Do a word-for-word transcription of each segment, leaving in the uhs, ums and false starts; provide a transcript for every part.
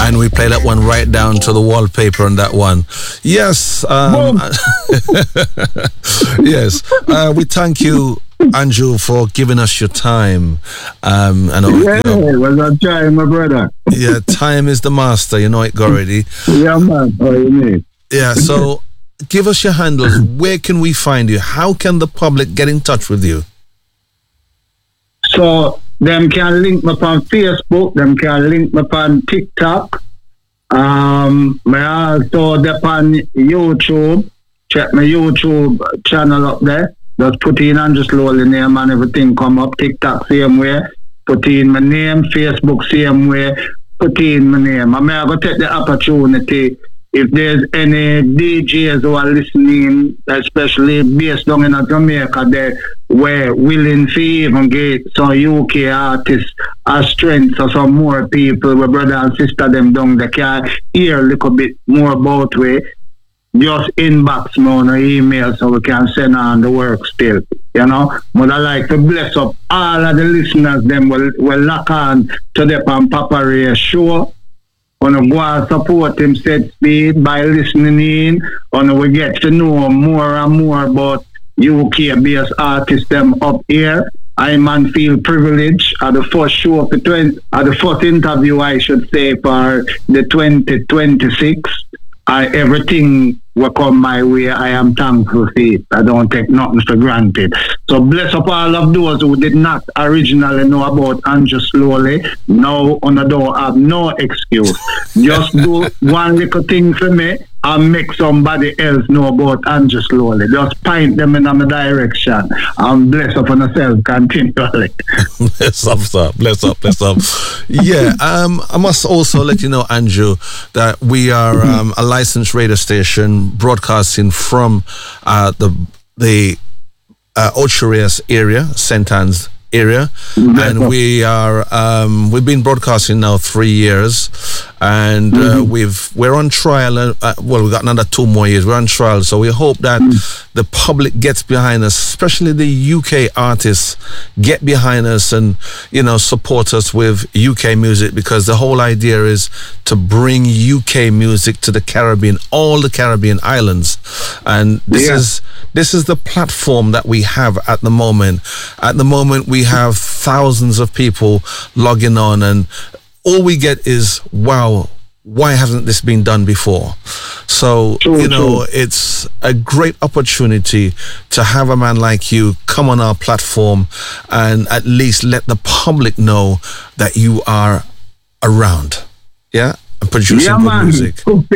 And we play that one right down to the wallpaper on that one. Yes. Um, yes. Uh, we thank you, Andrew, for giving us your time. Um, I know, yeah, you know, it was a time, my brother. Yeah, time is the master. You know it already. Yeah, man. Oh, you mean? Yeah, so give us your handles. Where can we find you? How can the public get in touch with you? So, them can link me on Facebook, them can link me on TikTok. Um, me also up on YouTube. Check my YouTube channel up there. Just put in Andrew Slowly name and everything come up. TikTok same way. Put in my name. Facebook same way. Put in my name. I may have to take the opportunity. If there's any D Js who are listening, especially based down in Jamaica, they were willing to even get some U K artists as strength or some more people, where brother and sister them down, they can hear a little bit more about we. Just inbox me on an email so we can send on the work still. You know? But I like to bless up all of the listeners, them will, will lock on to the Pan Papa Ray show. On go and support him set speed by listening in. On we get to know more and more about U K-based artists them up here. I man feel privileged at the first show of the twenty, at the first interview I should say for the twenty twenty-six. I everything will come my way. I am thankful for it. I don't take nothing for granted. So bless up all of those who did not originally know about Andrew Slowly. Now on the door have no excuse. Just do one little thing for me and make somebody else know about Andrew Slowly. Just point them in my direction and bless up on yourself continually. Bless up, sir. Bless up, bless up. Yeah, um, I must also let you know, Andrew, that we are um, a licensed radio station broadcasting from uh, the the uh, Ocho Rios area, Saint Anne's area, and we are um, we've been broadcasting now three years, and uh, mm-hmm. we've we're on trial. Uh, uh, well, we've got another two more years. We're on trial, so we hope that mm-hmm. the public gets behind us, especially the U K artists, get behind us and you know support us with U K music, because the whole idea is to bring U K music to the Caribbean, all the Caribbean islands, and this yeah. is this is the platform that we have at the moment. At the moment, we have thousands of people logging on, and all we get is, wow, why hasn't this been done before? So, true, you know, true. It's a great opportunity to have a man like you come on our platform and at least let the public know that you are around, yeah, and producing yeah, good man. music.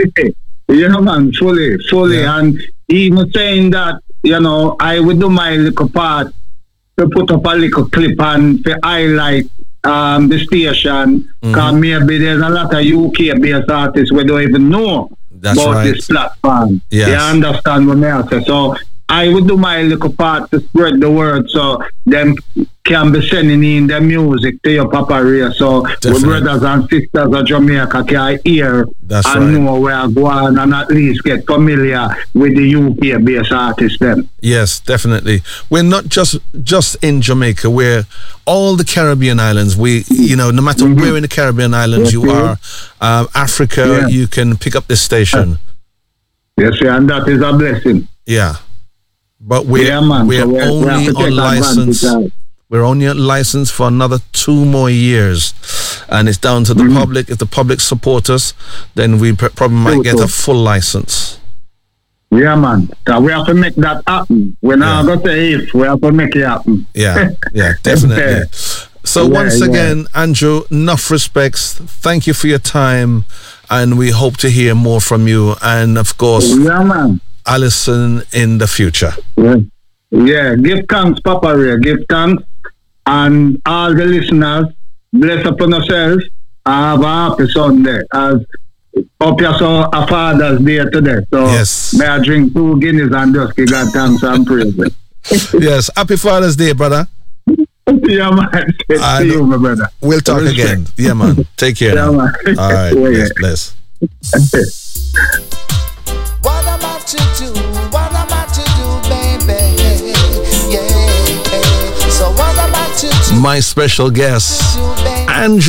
Yeah, man, fully, fully. Yeah. And even saying that, you know, I would do my little part to put up a little clip and to highlight um, the station, because mm-hmm. maybe there's a lot of U K-based artists we don't even know That's about right. this platform. Yes. You understand what I say? So I would do my little part to spread the word so them can be sending in their music to your Papa Ray, so the brothers and sisters of Jamaica can hear That's and right. know where I go on and at least get familiar with the U K-based artists then. Yes, definitely. We're not just just in Jamaica. We're all the Caribbean islands. We, you know, no matter mm-hmm. where in the Caribbean islands yes, you are, um, Africa, yeah. you can pick up this station. Yes, yeah, and that is a blessing. Yeah. But we're, yeah, man. we're so we're only on license. We're only on license for another two more years. And it's down to the mm-hmm. public. If the public support us, then we pr- probably might get a full license. Yeah, man. So we have to make that happen. We're not going to say if, we have to make it happen. Yeah, yeah, definitely. So yeah, once yeah. again, Andrew, enough respects. Thank you for your time. And we hope to hear more from you. And of course, yeah, man. Alison in the future. Yeah. yeah, give thanks, Papa Ray. Give thanks. And all the listeners, bless upon yourself. Have a happy Sunday. As up you saw a Father's Day today. So yes. may I drink two Guinness and just give God thanks and praise. Yes, happy Father's Day, brother. Yeah, man. See you, my brother. We'll talk Respect. again. Yeah, man. Take care. Yeah, man. All right. yeah. Bless, bless. What am I to do? What am I to do, baby? Yeah. So what am I to do? My special guest, Andrew.